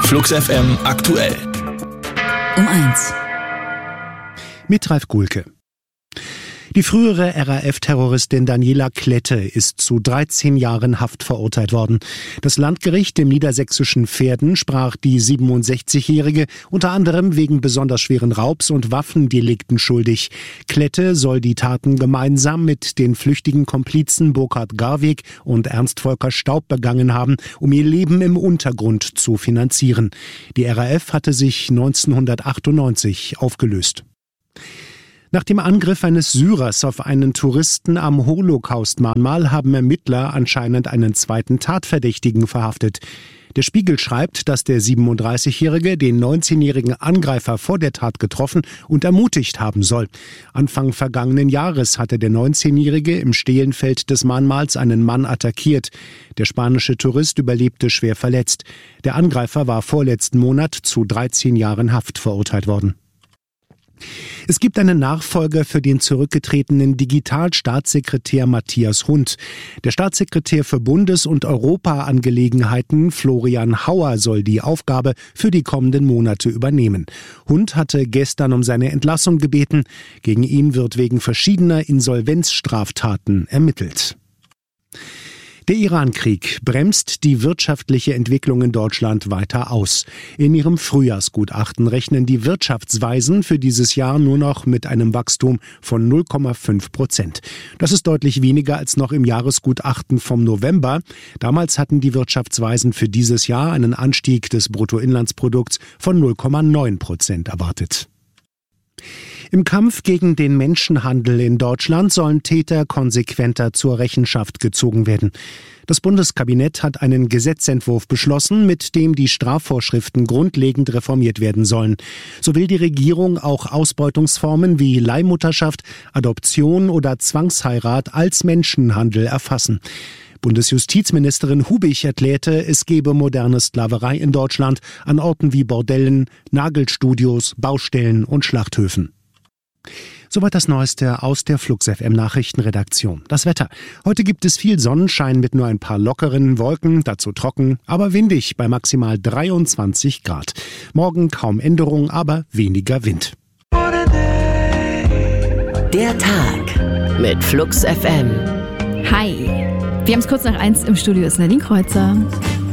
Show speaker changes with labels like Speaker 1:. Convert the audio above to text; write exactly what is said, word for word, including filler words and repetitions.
Speaker 1: Flux F M aktuell.
Speaker 2: Um eins.
Speaker 3: Mit Ralf Gulke. Die frühere R A F-Terroristin Daniela Klette ist zu dreizehn Jahren Haft verurteilt worden. Das Landgericht im niedersächsischen Verden sprach die siebenundsechzigjährige unter anderem wegen besonders schweren Raubs und Waffendelikten schuldig. Klette soll die Taten gemeinsam mit den flüchtigen Komplizen Burkhard Garweg und Ernst Volker Staub begangen haben, um ihr Leben im Untergrund zu finanzieren. Die R A F hatte sich neunzehnhundertachtundneunzig aufgelöst. Nach dem Angriff eines Syrers auf einen Touristen am Holocaust-Mahnmal haben Ermittler anscheinend einen zweiten Tatverdächtigen verhaftet. Der Spiegel schreibt, dass der siebenunddreißigjährige den neunzehnjährigen Angreifer vor der Tat getroffen und ermutigt haben soll. Anfang vergangenen Jahres hatte der neunzehnjährige im Stehlenfeld des Mahnmals einen Mann attackiert. Der spanische Tourist überlebte schwer verletzt. Der Angreifer war vorletzten Monat zu dreizehn Jahren Haft verurteilt worden. Es gibt einen Nachfolger für den zurückgetretenen Digitalstaatssekretär Matthias Hund. Der Staatssekretär für Bundes- und Europaangelegenheiten Florian Hauer soll die Aufgabe für die kommenden Monate übernehmen. Hund hatte gestern um seine Entlassung gebeten. Gegen ihn wird wegen verschiedener Insolvenzstraftaten ermittelt. Der Iran-Krieg bremst die wirtschaftliche Entwicklung in Deutschland weiter aus. In ihrem Frühjahrsgutachten rechnen die Wirtschaftsweisen für dieses Jahr nur noch mit einem Wachstum von null Komma fünf Prozent. Das ist deutlich weniger als noch im Jahresgutachten vom November. Damals hatten die Wirtschaftsweisen für dieses Jahr einen Anstieg des Bruttoinlandsprodukts von null Komma neun Prozent erwartet. Im Kampf gegen den Menschenhandel in Deutschland sollen Täter konsequenter zur Rechenschaft gezogen werden. Das Bundeskabinett hat einen Gesetzentwurf beschlossen, mit dem die Strafvorschriften grundlegend reformiert werden sollen. So will die Regierung auch Ausbeutungsformen wie Leihmutterschaft, Adoption oder Zwangsheirat als Menschenhandel erfassen. Bundesjustizministerin Hubich erklärte, es gebe moderne Sklaverei in Deutschland an Orten wie Bordellen, Nagelstudios, Baustellen und Schlachthöfen. Soweit das Neueste aus der Flux F M Nachrichtenredaktion. Das Wetter. Heute gibt es viel Sonnenschein mit nur ein paar lockeren Wolken, dazu trocken, aber windig bei maximal dreiundzwanzig Grad. Morgen kaum Änderung, aber weniger Wind.
Speaker 2: Der Tag mit Flux F M.
Speaker 4: Hi, wir haben es kurz nach eins im Studio, ist Nadine Kreuzer.